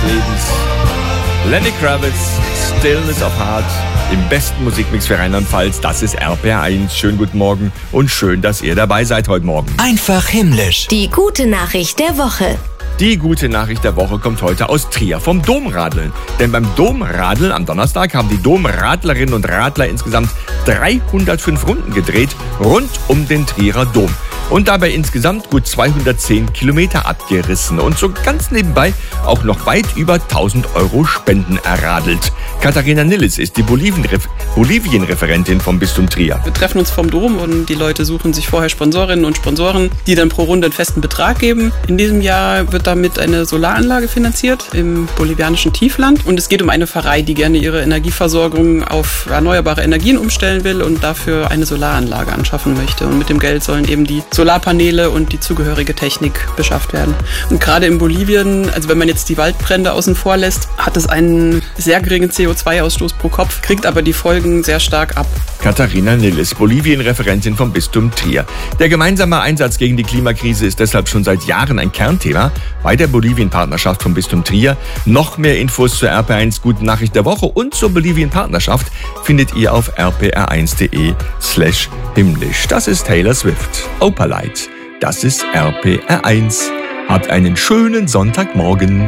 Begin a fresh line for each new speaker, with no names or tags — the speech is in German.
Lebens. Lenny Kravitz, Stillness of Heart, im besten Musikmix für Rheinland-Pfalz. Das ist RPR1. Schönen guten Morgen und schön, dass ihr dabei seid heute Morgen.
Einfach himmlisch.
Die gute Nachricht der Woche.
Die gute Nachricht der Woche kommt heute aus Trier vom Domradeln. Denn beim Domradeln am Donnerstag haben die Domradlerinnen und Radler insgesamt 305 Runden gedreht rund um den Trierer Dom. Und dabei insgesamt gut 210 Kilometer abgerissen und so ganz nebenbei auch noch weit über 1.000 Euro Spenden erradelt. Katharina Nilles ist die Bolivien-Referentin vom Bistum Trier.
Wir treffen uns vom Dom und die Leute suchen sich vorher Sponsorinnen und Sponsoren, die dann pro Runde einen festen Betrag geben. In diesem Jahr wird damit eine Solaranlage finanziert im bolivianischen Tiefland. Und es geht um eine Pfarrei, die gerne ihre Energieversorgung auf erneuerbare Energien umstellen will und dafür eine Solaranlage anschaffen möchte. Und mit dem Geld sollen eben die Solarpaneele und die zugehörige Technik beschafft werden. Und gerade in Bolivien, also wenn man jetzt die Waldbrände außen vor lässt, hat es einen sehr geringen CO2-Ausstoß pro Kopf, kriegt aber die Folgen sehr stark ab.
Katharina Nilles, Bolivien-Referentin vom Bistum Trier. Der gemeinsame Einsatz gegen die Klimakrise ist deshalb schon seit Jahren ein Kernthema bei der Bolivien-Partnerschaft vom Bistum Trier. Noch mehr Infos zur RPR1 Guten Nachricht der Woche und zur Bolivien-Partnerschaft findet ihr auf rpr1.de/himmlisch. Das ist Taylor Swift. Opalite. Das ist RPR1. Habt einen schönen Sonntagmorgen.